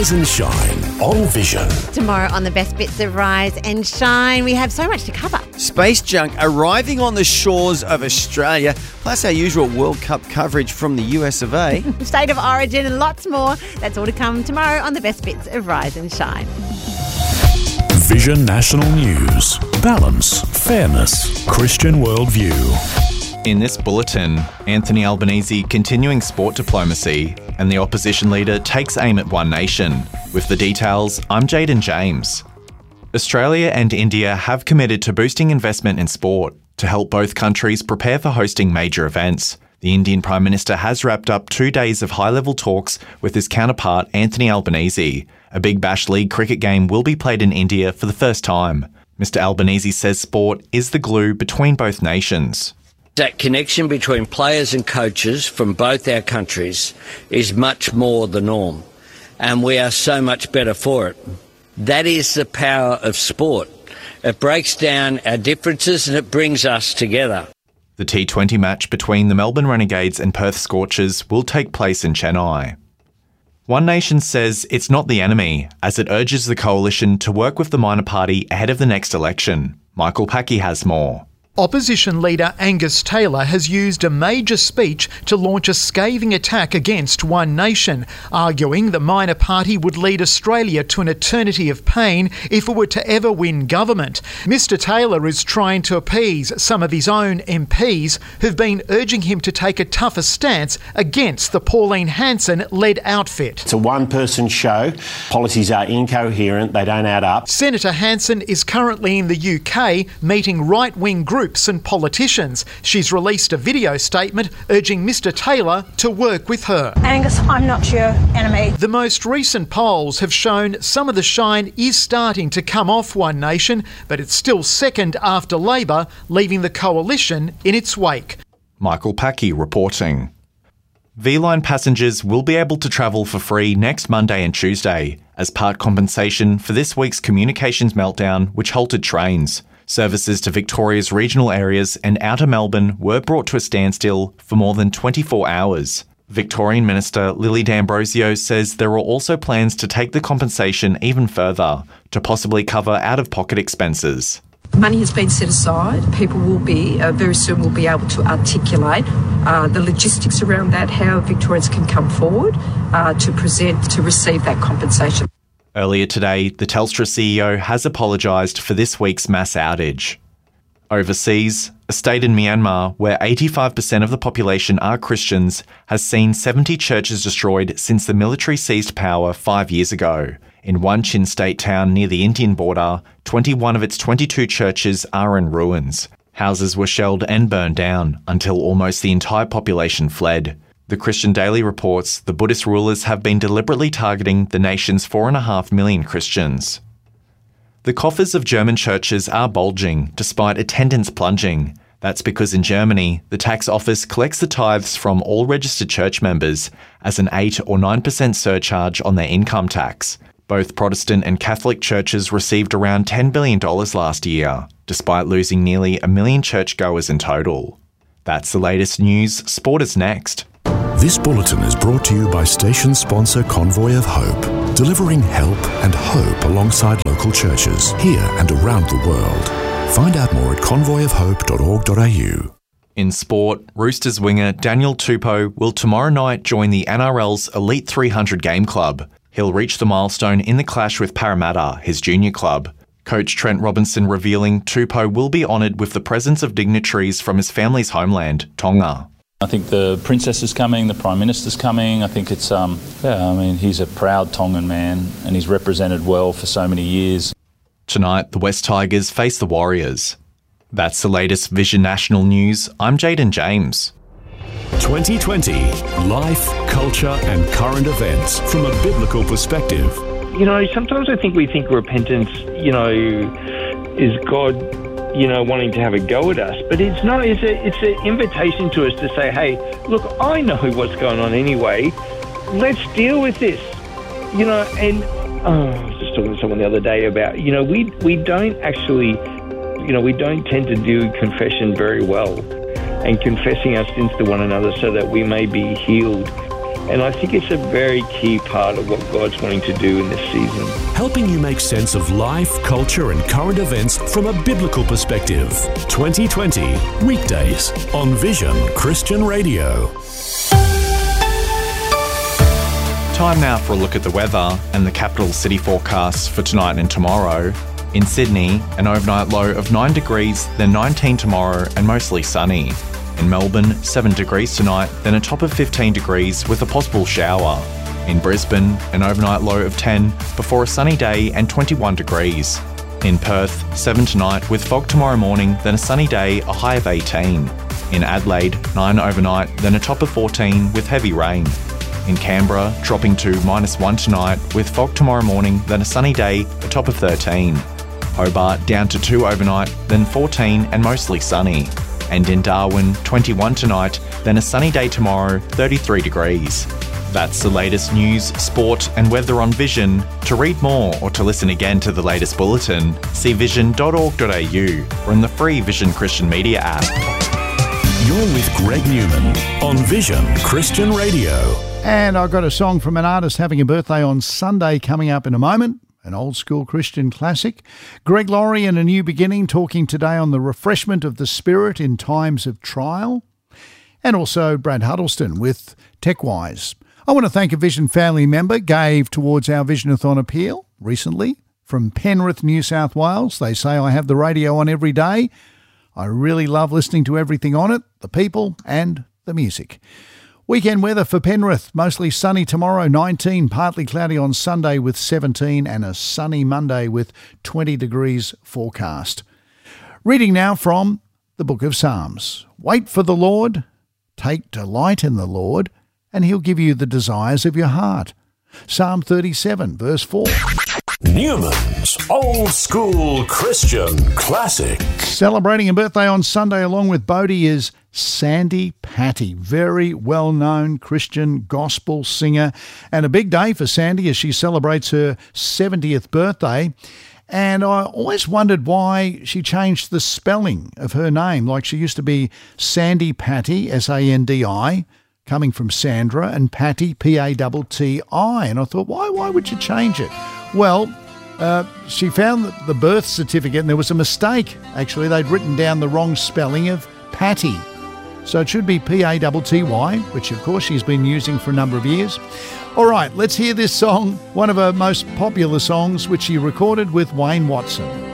Rise and Shine on Vision. Tomorrow on the best bits of Rise and Shine, we have so much to cover. Space junk arriving on the shores of Australia, plus our usual World Cup coverage from the US of A. State of Origin and lots more. That's all to come tomorrow on the best bits of Rise and Shine. Vision National News. Balance, fairness, Christian worldview. In this bulletin, Anthony Albanese continuing sport diplomacy and the opposition leader takes aim at One Nation. With the details, I'm Jaden James. Australia and India have committed to boosting investment in sport to help both countries prepare for hosting major events. The Indian Prime Minister has wrapped up 2 days of high-level talks with his counterpart Anthony Albanese. A Big Bash League cricket game will be played in India for the first time. Mr Albanese says sport is the glue between both nations. That connection between players and coaches from both our countries is much more the norm, and we are so much better for it. That is the power of sport. It breaks down our differences and it brings us together. The T20 match between the Melbourne Renegades and Perth Scorchers will take place in Chennai. One Nation says it's not the enemy, as it urges the coalition to work with the minor party ahead of the next election. Michael Packy has more. Opposition leader Angus Taylor has used a major speech to launch a scathing attack against One Nation, arguing the minor party would lead Australia to an eternity of pain if it were to ever win government. Mr Taylor is trying to appease some of his own MPs who've been urging him to take a tougher stance against the Pauline Hanson-led outfit. It's a one-person show. Policies are incoherent, they don't add up. Senator Hanson is currently in the UK meeting right-wing groups and politicians. She's released a video statement urging Mr Taylor to work with her. Angus, I'm not your enemy. The most recent polls have shown some of the shine is starting to come off One Nation, but it's still second after Labor, leaving the coalition in its wake. Michael Packy reporting. V-Line passengers will be able to travel for free next Monday and Tuesday as part compensation for this week's communications meltdown which halted trains. Services to Victoria's regional areas and outer Melbourne were brought to a standstill for more than 24 hours. Victorian Minister Lily D'Ambrosio says there are also plans to take the compensation even further to possibly cover out-of-pocket expenses. Money has been set aside. People will be, very soon will be able to articulate the logistics around that, how Victorians can come forward to receive that compensation. Earlier today, the Telstra CEO has apologised for this week's mass outage. Overseas, a state in Myanmar where 85% of the population are Christians has seen 70 churches destroyed since the military seized power 5 years ago. In one Chin State town near the Indian border, 21 of its 22 churches are in ruins. Houses were shelled and burned down until almost the entire population fled. The Christian Daily reports the Buddhist rulers have been deliberately targeting the nation's 4.5 million Christians. The coffers of German churches are bulging despite attendance plunging. That's because in Germany, the tax office collects the tithes from all registered church members as an 8 or 9% surcharge on their income tax. Both Protestant and Catholic churches received around $10 billion last year, despite losing nearly 1 million churchgoers in total. That's the latest news. Sport is next. This bulletin is brought to you by station sponsor Convoy of Hope, delivering help and hope alongside local churches here and around the world. Find out more at convoyofhope.org.au. In sport, Roosters winger Daniel Tupou will tomorrow night join the NRL's Elite 300 game club. He'll reach the milestone in the clash with Parramatta, his junior club. Coach Trent Robinson revealing Tupou will be honoured with the presence of dignitaries from his family's homeland, Tonga. I think the Princess is coming, the Prime Minister's coming. I think it's, he's a proud Tongan man and he's represented well for so many years. Tonight, the West Tigers face the Warriors. That's the latest Vision National News. I'm Jaden James. 2020. Life, culture and current events from a biblical perspective. You know, sometimes I think we think repentance, is God, wanting to have a go at us. But it's not. It's an invitation to us to say, hey, look, I know what's going on anyway. Let's deal with this. And I was just talking to someone the other day about, we don't actually, we don't tend to do confession very well and confessing our sins to one another so that we may be healed And I think it's a very key part of what God's wanting to do in this season. Helping you make sense of life, culture and current events from a biblical perspective. 2020, weekdays on Vision Christian Radio. Time now for a look at the weather and the capital city forecasts for tonight and tomorrow. In Sydney, an overnight low of 9 degrees, then 19 tomorrow and mostly sunny. In Melbourne, 7 degrees tonight, then a top of 15 degrees with a possible shower. In Brisbane, an overnight low of 10 before a sunny day and 21 degrees. In Perth, 7 tonight with fog tomorrow morning, then a sunny day, a high of 18. In Adelaide, 9 overnight, then a top of 14 with heavy rain. In Canberra, dropping to -1 tonight with fog tomorrow morning, then a sunny day, a top of 13. Hobart down to 2 overnight, then 14 and mostly sunny. And in Darwin, 21 tonight, then a sunny day tomorrow, 33 degrees. That's the latest news, sport and weather on Vision. To read more or to listen again to the latest bulletin, see vision.org.au or in the free Vision Christian Media app. You're with Greg Newman on Vision Christian Radio. And I've got a song from an artist having a birthday on Sunday coming up in a moment. An old school Christian classic. Greg Laurie and A New Beginning talking today on the refreshment of the spirit in times of trial. And also Brad Huddleston with TechWise. I want to thank a Vision family member, gave towards our Visionathon appeal recently from Penrith, New South Wales. They say, I have the radio on every day. I really love listening to everything on it, the people and the music. Weekend weather for Penrith, mostly sunny tomorrow, 19, partly cloudy on Sunday with 17 and a sunny Monday with 20 degrees forecast. Reading now from the book of Psalms. Wait for the Lord, take delight in the Lord, and he'll give you the desires of your heart. Psalm 37, verse 4. Newman's Old School Christian Classic. Celebrating a birthday on Sunday along with Bodie is Sandi Patty, very well-known Christian gospel singer. And a big day for Sandi as she celebrates her 70th birthday. And I always wondered why she changed the spelling of her name. Like she used to be Sandi Patty, S-A-N-D-I, coming from Sandra, and Patty, P-A-T-T-I. And I thought, why would you change it? Well, she found the birth certificate and there was a mistake. Actually, they'd written down the wrong spelling of Patty. So it should be P-A-T-T-Y, which of course she's been using for a number of years. All right, let's hear this song, one of her most popular songs, which she recorded with Wayne Watson.